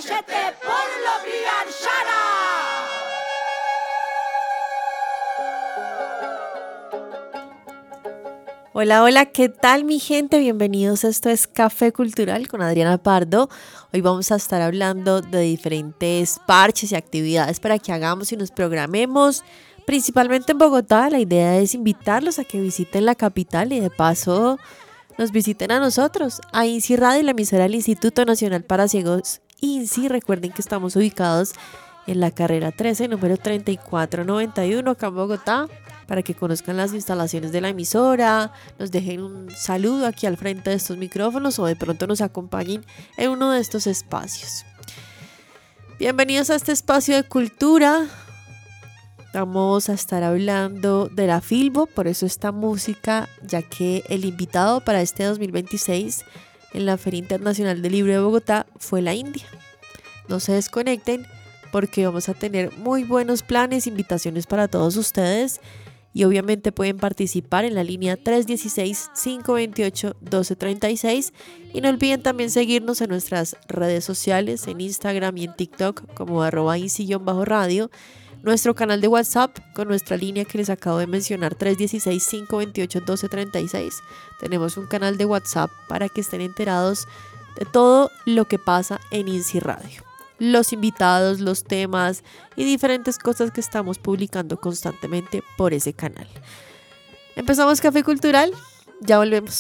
Cachete por lo Bianchara. Hola, hola, ¿qué tal mi gente? Bienvenidos, esto es Café Cultural con Adriana Pardo. Hoy vamos a estar hablando de diferentes parches y actividades para que hagamos y nos programemos, principalmente en Bogotá. La idea es invitarlos a que visiten la capital y de paso nos visiten a nosotros, a INSI Radio, la emisora del Instituto Nacional para Ciegos INSI. Recuerden que estamos ubicados en la carrera 13, número 3491, acá en Bogotá, para que conozcan las instalaciones de la emisora, nos dejen un saludo aquí al frente de estos micrófonos o de pronto nos acompañen en uno de estos espacios. Bienvenidos a este espacio de cultura. Vamos a estar hablando de la Filbo, por eso esta música, ya que el invitado para este 2026 en la Feria Internacional del Libro de Bogotá fue la India. No se desconecten porque vamos a tener muy buenos planes, invitaciones para todos ustedes y obviamente pueden participar en la línea 316-528-1236 y no olviden también seguirnos en nuestras redes sociales, en Instagram y en TikTok como @INSI_radio, nuestro canal de WhatsApp con nuestra línea que les acabo de mencionar 316-528-1236. Tenemos un canal de WhatsApp para que estén enterados de todo lo que pasa en INSI Radio, los invitados, los temas y diferentes cosas que estamos publicando constantemente por ese canal. Empezamos Café Cultural, ya volvemos.